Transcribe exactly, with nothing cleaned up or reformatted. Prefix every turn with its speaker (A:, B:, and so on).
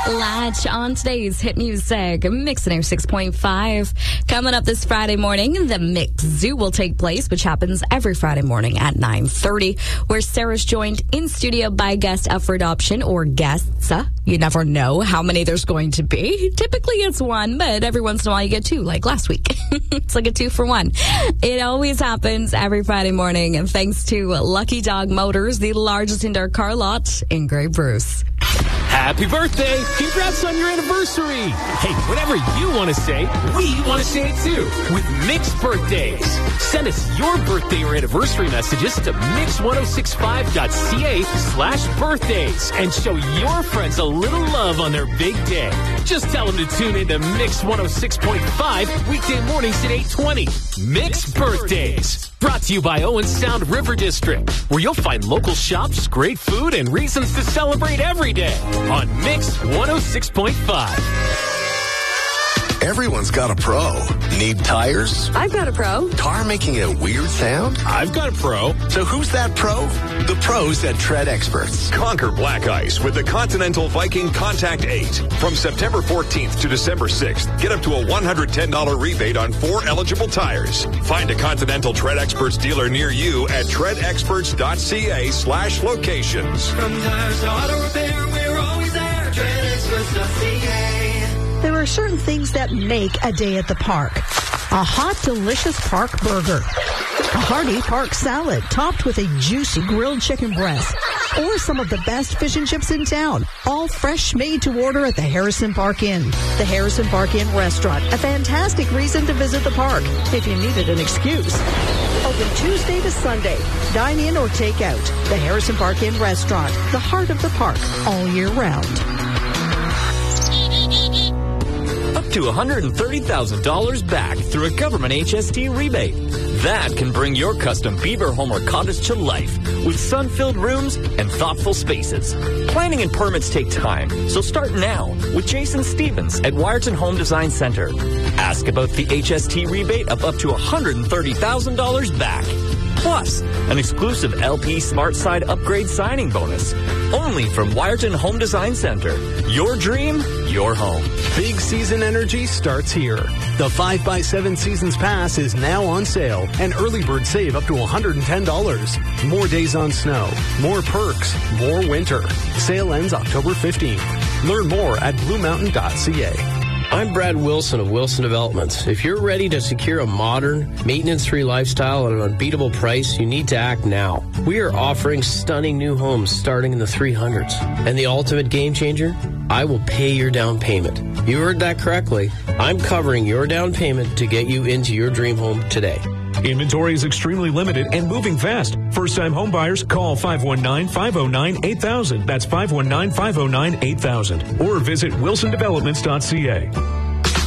A: Latch on today's hit music, Mix one oh six point five. Coming up this Friday morning, the Mix Zoo will take place, which happens every Friday morning at nine thirty, where Sarah's joined in studio by guest up for adoption or guests. Uh, you never know how many there's going to be. Typically it's one, but every once in a while you get two, like last week. It's like a two for one. It always happens every Friday morning, and thanks to Lucky Dog Motors, the largest indoor car lot in Grey Bruce.
B: Happy birthday! Congrats on your anniversary! Hey, whatever you want to say, we want to say it too with Mix Birthdays. Send us your birthday or anniversary messages to mix ten sixty-five dot c a slash birthdays and show your friends a little love on their big day. Just tell them to tune in to Mix one oh six point five weekday mornings at eight twenty. Mix Birthdays. Brought to you by Owen Sound River District, where you'll find local shops, great food, and reasons to celebrate every day on Mix one oh six point five.
C: Everyone's got a pro. Need tires?
D: I've got a pro.
C: Car making a weird sound?
B: I've got a pro.
C: So who's that pro? The pros at Tread Experts.
E: Conquer black ice with the Continental Viking Contact eight. From September fourteenth to December sixth, get up to a one hundred ten dollars rebate on four eligible tires. Find a Continental Tread Experts dealer near you at tread experts dot c a slash locations.
F: From tires to auto repair, we're always there. tread experts dot c a.
G: There are certain things that make a day at the park. A hot, delicious park burger. A hearty park salad topped with a juicy grilled chicken breast. Or some of the best fish and chips in town. All fresh, made to order at the Harrison Park Inn. The Harrison Park Inn Restaurant. A fantastic reason to visit the park if you needed an excuse. Open Tuesday to Sunday. Dine in or take out. The Harrison Park Inn Restaurant. The heart of the park all year round.
H: To one hundred thirty thousand dollars back through a government H S T rebate. That can bring your custom beaver home or cottage to life with sun-filled rooms and thoughtful spaces. Planning and permits take time, so start now with Jason Stevens at Wyerton Home Design Center. Ask about the H S T rebate of up to one hundred thirty thousand dollars back. Plus, an exclusive L P Smart Side upgrade signing bonus. Only from Wyerton Home Design Center. Your dream, your home.
I: Big season energy starts here. The five by seven Seasons Pass is now on sale, and early bird save up to one hundred ten dollars. More days on snow, more perks, more winter. Sale ends October fifteenth. Learn more at blue mountain dot c a.
J: I'm Brad Wilson of Wilson Developments. If you're ready to secure a modern, maintenance-free lifestyle at an unbeatable price, you need to act now. We are offering stunning new homes starting in the three hundreds. And the ultimate game changer? I will pay your down payment. You heard that correctly. I'm covering your down payment to get you into your dream home today.
K: Inventory is extremely limited and moving fast. First-time home buyers, call five one nine, five oh nine, eight thousand. That's five one nine, five oh nine, eight thousand. Or visit wilson developments dot c a.